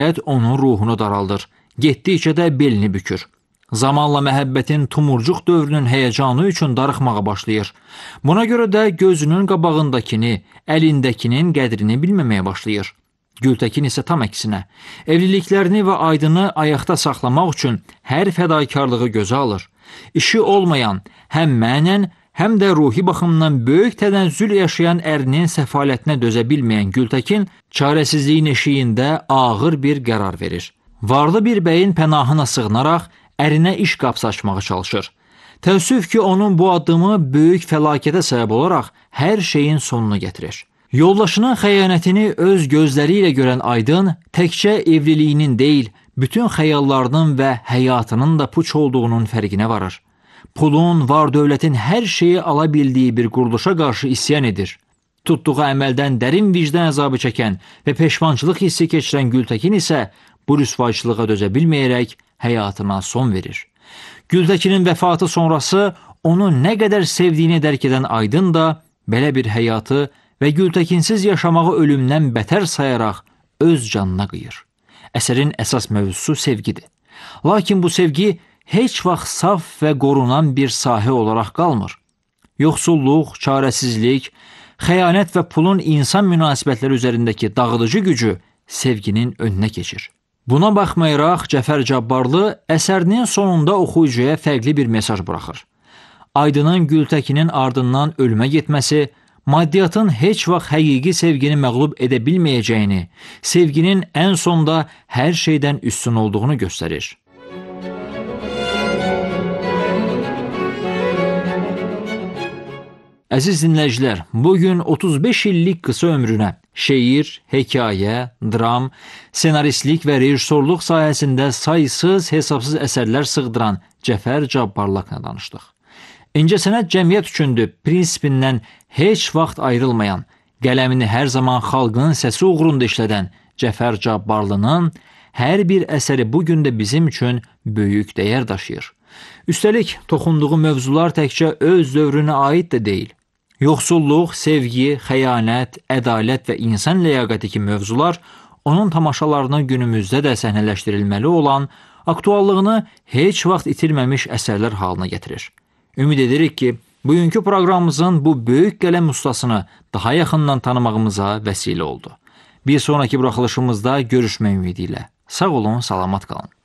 onun ruhunu daraldır. Getdikcə də belini bükür. Zamanla məhəbbətin tumurcuq dövrünün həyəcanı üçün darıxmağa başlayır. Buna görə də gözünün qabağındakini, əlindəkinin qədrini bilməməyə başlayır. Gültəkin isə tam əksinə, evliliklərini və Aydını ayaqda saxlamaq üçün hər fədakarlığı gözə alır. İşi olmayan, həm mənən, həm də ruhi baxımdan böyük tənəzzül yaşayan ərinin səfalətinə dözə bilməyən Gültəkin, çarəsizliyin eşiyində ağır bir qərar verir. Varlı bir bəyin pənahına sığınaraq, ərinə iş qapısı açmağa çalışır. Təəssüf ki, onun bu addımı böyük fəlakətə səbəb olaraq hər şeyin sonunu gətirir. Yoldaşının xəyanətini öz gözləri ilə görən Aydın təkcə evliliyinin deyil, bütün xəyallarının və həyatının da puç olduğunun fərqinə varır. Pulun, var-dövlətin hər şeyi ala bildiyi bir quruluşa qarşı isyan edir. Tutduğu əməldən dərin vicdan əzabı çəkən və peşmançılıq hissi keçirən Gültəkin isə bu rüsvayçılığa dözə bilməyərək həyatına son verir. Gültəkinin vəfatı sonrası onu nə qədər sevdiyini dərk edən Aydın da belə bir həyatı və Gültəkinsiz yaşamağı ölümdən bətər sayaraq öz canına qıyır. Əsərin əsas mövzusu sevgidir. Lakin bu sevgi heç vaxt saf və qorunan bir sahə olaraq qalmır. Yoxsulluq, çarəsizlik, xəyanət və pulun insan münasibətləri üzərindəki dağıdıcı gücü sevginin önünə keçir. Buna baxmayaraq Cəfər Cabbarlı əsərinin sonunda oxuyucuya fərqli bir mesaj buraxır. Aydının Gültəkinin ardından ölümə getməsi, maddiyatın heç vaxt həqiqi sevgini məğlub edə bilməyəcəyini, sevginin ən sonda hər şeydən üstün olduğunu göstərir. Əziz dinləyicilər, bugün 35 illik qısa ömrünə şeir, hekayə, dram, senaristlik və rejissorluq sahəsində saysız, hesabsız əsərlər sığdıran Cəfər Cabbarlıqla danışdıq. İncəsənət cəmiyyət üçündür prinsipindən heç vaxt ayrılmayan, qələmini hər zaman xalqın səsi uğrunda işlədən Cəfər Cabbarlının hər bir əsəri bugün də bizim üçün böyük dəyər daşıyır. Üstəlik, toxunduğu mövzular təkcə öz dövrünə aid də deyil. Yoxsulluq, sevgi, xəyanət, ədalət və insan ləyaqəti kimi mövzular onun tamaşalarını günümüzdə də səhnələşdirilməli olan, aktuallığını heç vaxt itirməmiş əsərlər halına gətirir. Ümid edirik ki, bugünkü proqramımızın bu böyük qələm ustasını daha yaxından tanımağımıza vəsilə oldu. Bir sonraki buraxılışımızda görüşmək ümidi ilə. Sağ olun, salamat qalın.